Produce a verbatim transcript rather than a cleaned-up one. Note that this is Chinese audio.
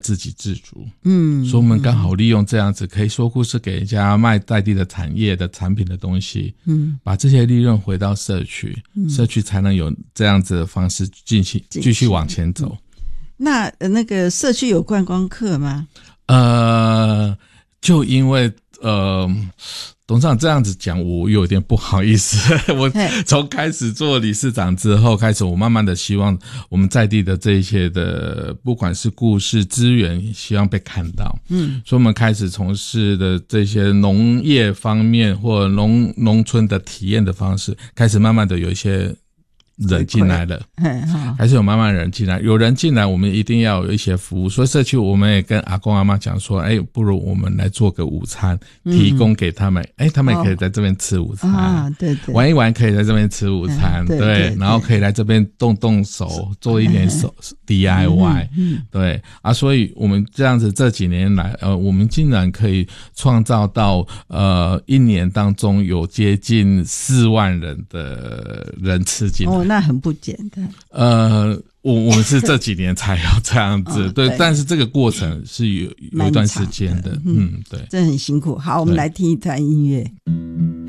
自给自足。 嗯， 所以我们刚好利用这样子可以说故事给人家卖在地的产业的产品的东西，嗯，把这些利润回到社区，嗯，社区才能有这样子的方式继续继续往前走。嗯， 那呃那个社区有观光客吗？ 呃，就因为呃，董事长这样子讲，我有点不好意思。我从开始做理事长之后开始，我慢慢的希望我们在地的这一些的，不管是故事资源，希望被看到。嗯，所以我们开始从事的这些农业方面或农农村的体验的方式，开始慢慢的有一些人进来了，还是有慢慢人进来，有人进来我们一定要有一些服务，所以社区我们也跟阿公阿嬷讲说，哎，不如我们来做个午餐，提供给他们，哎、嗯，他们也可以在这边吃午餐，啊，对对，玩一玩可以在这边吃午餐，嗯、对, 对, 对, 对，然后可以来这边动动手，做一点手 D I Y， 嗯, 嗯，对啊，所以我们这样子这几年来，呃，我们竟然可以创造到呃一年当中有接近四万人的人次进来。 哦，那很不简单。 呃，我我们是这几年才有这样子，哦、对, 对，但是这个过程是有有一段时间的，的嗯，对， 真的很辛苦。好，我们来听一段音乐。